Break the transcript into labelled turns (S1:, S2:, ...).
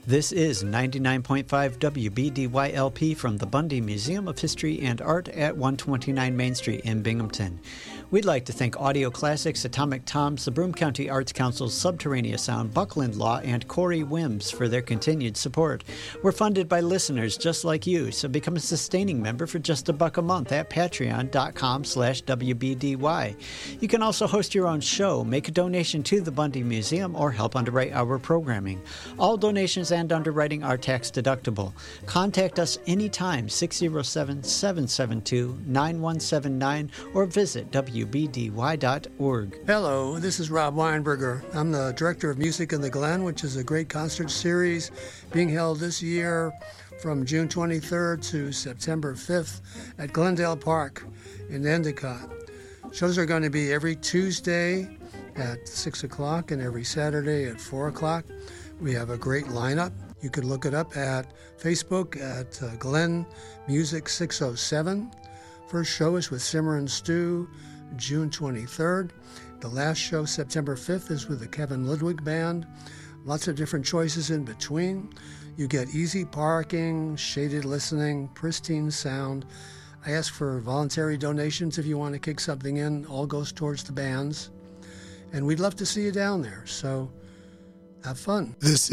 S1: This is 99.5 WBDYLP from the Bundy Museum of History and Art at 129 Main Street in Binghamton. We'd like to thank Audio Classics, Atomic Toms, the Broome County Arts Council's Subterraneous Sound, Buckland Law, and Corey Wims for their continued support. We're funded by listeners just like you, so become a sustaining member for just $1 a month at patreon.com/WBDY. You can also host your own show, make a donation to the Bundy Museum, or help underwrite our programming. All donations and underwriting are tax deductible. Contact us anytime, 607-772-9179, or visit WBDY.org.
S2: Hello, this is Rob Weinberger. I'm the Director of Music in the Glen, which is a great concert series being held this year from June 23rd to September 5th at Glendale Park in Endicott. Shows are going to be every Tuesday at 6 o'clock and every Saturday at 4 o'clock. We have a great lineup. You can look it up at Facebook at Glen Music 607. First show is with Simmer and Stew, June 23rd. The last show, September 5th, is with the Kevin Ludwig Band. Lots of different choices in between. You get easy parking, shaded listening, pristine sound. I ask for voluntary donations if you want to kick something in. All goes towards the bands. And we'd love to see you down there, so have fun.
S3: This